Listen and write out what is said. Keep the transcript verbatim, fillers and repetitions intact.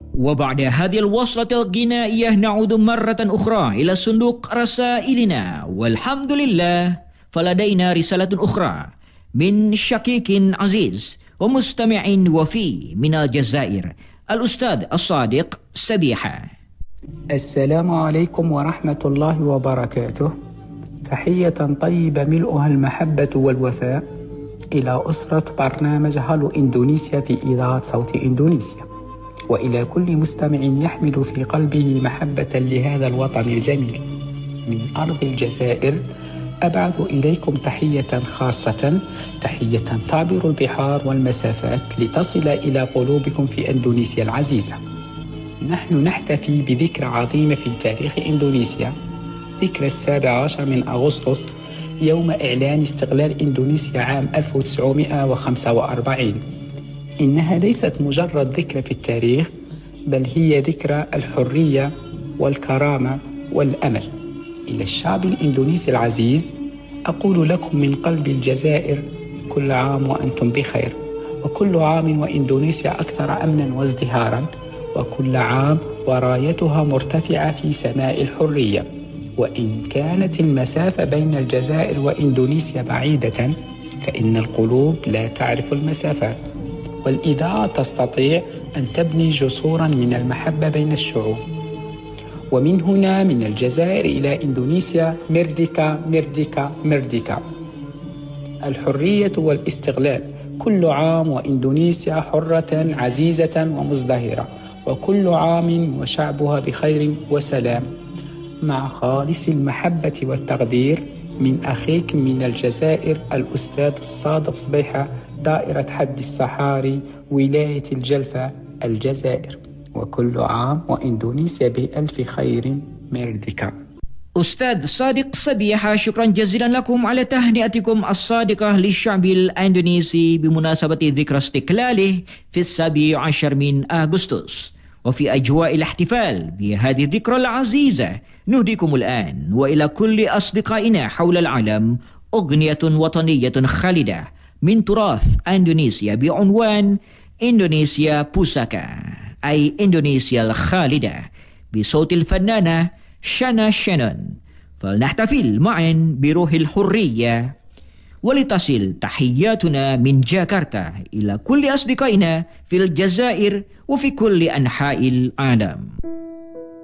وبعد هذه الوصلة الغنائية نعود مرة أخرى إلى صندوق رسائلنا، والحمد لله فلدينا رسالة أخرى من شقيق عزيز ومستمع وفي من الجزائر، الأستاذ الصادق سبيحة. السلام عليكم ورحمة الله وبركاته. تحية طيبة ملؤها المحبة والوفاء إلى أسرة برنامج هالو إندونيسيا في إذاعة صوت إندونيسيا، وإلى كل مستمع يحمل في قلبه محبة لهذا الوطن الجميل. من أرض الجزائر أبعث إليكم تحية خاصة، تحية تعبر البحار والمسافات لتصل إلى قلوبكم في إندونيسيا العزيزة. نحن نحتفي بذكرى عظيمة في تاريخ إندونيسيا، ذكرى السابع عشر من أغسطس، يوم إعلان استقلال إندونيسيا عام ألف وتسعمائة وخمسة وأربعين. إنها ليست مجرد ذكرى في التاريخ، بل هي ذكرى الحرية والكرامة والأمل. إلى الشعب الإندونيسي العزيز أقول لكم من قلب الجزائر: كل عام وأنتم بخير، وكل عام وإندونيسيا أكثر أمنا وازدهارا، وكل عام ورايتها مرتفعة في سماء الحرية. وإن كانت المسافة بين الجزائر وإندونيسيا بعيدة، فإن القلوب لا تعرف المسافات، والإذاعة تستطيع أن تبني جسورا من المحبة بين الشعوب. ومن هنا من الجزائر إلى إندونيسيا، مردكا مردكا مردكا، الحرية والاستقلال. كل عام وإندونيسيا حرة عزيزة ومزدهرة، وكل عام وشعبها بخير وسلام. مع خالص المحبة والتقدير من أخيك من الجزائر الأستاذ الصادق سبيحة، دائرة حد الصحاري، ولاية الجلفة، الجزائر. وكل عام وإندونيسيا بألف خير. ميردكا. أستاذ صادق سبيحة، شكرا جزيلا لكم على تهنئتكم الصادقة للشعب الإندونيسي بمناسبة ذكرى استقلاله في السابع عشر من أغسطس. وفي أجواء الاحتفال بهذه الذكرى العزيزة نهديكم الآن وإلى كل أصدقائنا حول العالم أغنية وطنية خالدة من تراث إندونيسيا بعنوان إندونيسيا بوساكا، أي إندونيسيا الخالدة، بصوت الفنانة شانا شانون. فلنحتفل معا بروح الحرية، ولتصل تحياتنا من جاكرتا إلى كل أصدقائنا في الجزائر وفي كل أنحاء العالم.